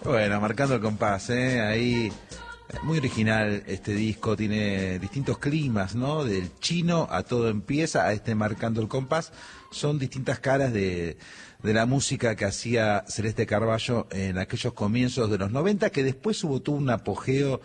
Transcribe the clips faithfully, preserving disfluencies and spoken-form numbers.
Bueno, marcando el compás, ¿eh? Ahí, muy original este disco, tiene distintos climas, ¿no? Del chino a Todo Empieza, a este Marcando el Compás, son distintas caras de, de la música que hacía Celeste Carballo en aquellos comienzos de los noventa, que después hubo todo un apogeo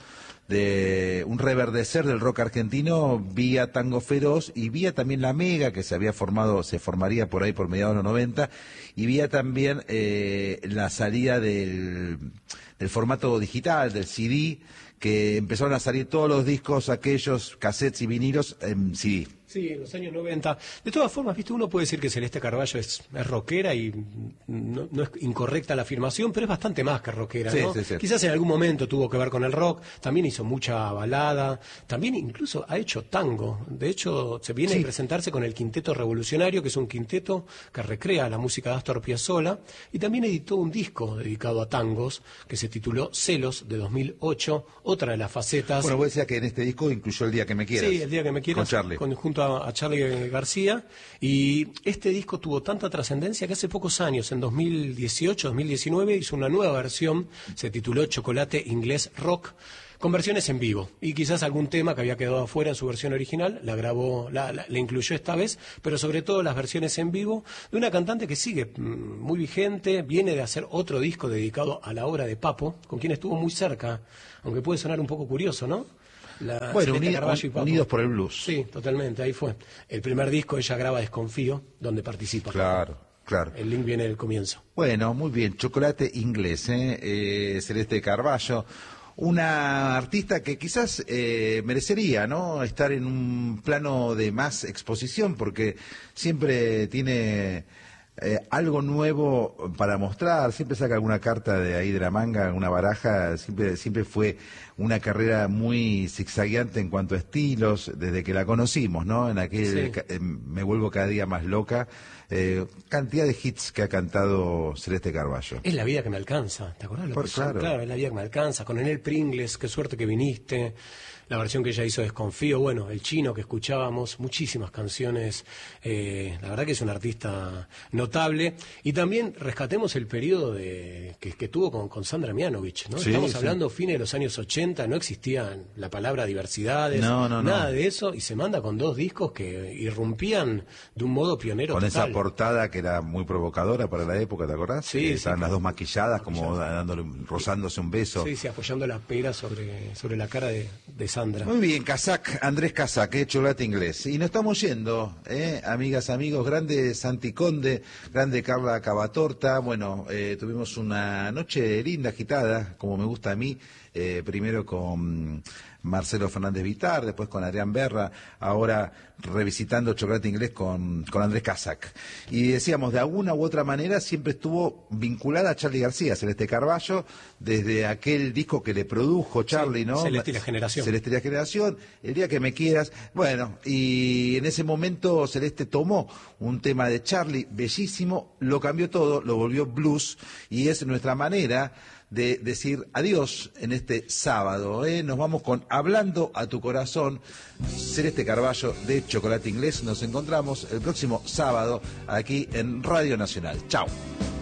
de un reverdecer del rock argentino vía Tango Feroz y vía también La Mega, que se había formado, se formaría por ahí por mediados de los noventa, y vía también eh, la salida del, del formato digital, del C D, que empezaron a salir todos los discos, aquellos cassettes y vinilos en C D. Sí, en los años noventa. De todas formas, viste, uno puede decir que Celeste Carballo es, es rockera y no, no es incorrecta la afirmación, pero es bastante más que rockera, ¿no? Sí, sí, sí. Quizás en algún momento tuvo que ver con el rock, también hizo mucha balada, también incluso ha hecho tango. De hecho, se viene sí. a presentarse con el Quinteto Revolucionario, que es un quinteto que recrea la música de Astor Piazzolla, y también editó un disco dedicado a tangos, que se tituló Celos, de dos mil ocho, otra de las facetas. Bueno, vos decías que en este disco incluyó El Día que me quieras. Sí, El Día que me quieras. Con Charlie. Con, junto a Charlie García, y este disco tuvo tanta trascendencia que hace pocos años, en dos mil dieciocho, dos mil diecinueve, hizo una nueva versión, se tituló Chocolate Inglés Rock, con versiones en vivo, y quizás algún tema que había quedado afuera en su versión original, la grabó, la, la, la incluyó esta vez, pero sobre todo las versiones en vivo, de una cantante que sigue mmm, muy vigente, viene de hacer otro disco dedicado a la obra de Papo, con quien estuvo muy cerca, aunque puede sonar un poco curioso, ¿no? La bueno, uni, unidos por el blues. Sí, totalmente, ahí fue. El primer disco ella graba Desconfío, donde participa. Claro, claro. El link viene del comienzo. Bueno, muy bien, Chocolate Inglés, ¿eh? Eh, Celeste Carballo, una artista que quizás eh, merecería, ¿no?, estar en un plano de más exposición, porque siempre tiene Eh, algo nuevo para mostrar, siempre saca alguna carta de ahí de la manga, una baraja, siempre siempre fue una carrera muy zigzagueante en cuanto a estilos, desde que la conocimos, ¿no? En aquel sí. eh, Me vuelvo cada día más loca, eh, cantidad de hits que ha cantado Celeste Carballo. Es la vida que me alcanza, ¿te acordás? Lo Por, que claro. claro, es la vida que me alcanza, con Enel Pringles, qué suerte que viniste, la versión que ella hizo Desconfío, bueno, El Chino que escuchábamos, muchísimas canciones, eh, la verdad que es una artista notable, y también rescatemos el periodo de, que, que tuvo con, con Sandra Mianovich, ¿no? Sí, Estamos sí. hablando fines de los años ochenta, no existía la palabra diversidades, no, no, nada no. de eso, y se manda con dos discos que irrumpían de un modo pionero con total. Esa portada que era muy provocadora para la época, ¿te acordás? Sí, eh, sí, estaban sí, las dos maquilladas, maquilladas. como dándole, rozándose un beso. Sí, sí, apoyando la pera sobre, sobre la cara de, de Sandra. Muy bien, Casac, Andrés Casac, eh, Chocolate Inglés. Y nos estamos yendo, eh, amigas, amigos, grande Santi Conde, grande Carla Cavatorta. Bueno, eh, tuvimos una noche linda, agitada, como me gusta a mí, eh, primero con Marcelo Fernández Vitar, después con Adrián Berra, ahora revisitando Chocolate Inglés con, con Andrés Casac. Y decíamos, de alguna u otra manera siempre estuvo vinculada a Charly García, Celeste Carballo, desde aquel disco que le produjo Charly, sí, ¿no? Celeste y la Generación. Celeste y la Generación, El Día que me quieras. Bueno, y en ese momento Celeste tomó un tema de Charly bellísimo, lo cambió todo, lo volvió blues, y es nuestra manera de decir adiós en este sábado, ¿eh? Nos vamos con Hablando a tu corazón, Celeste Carballo de Chocolate Inglés. Nos encontramos el próximo sábado aquí en Radio Nacional. Chao.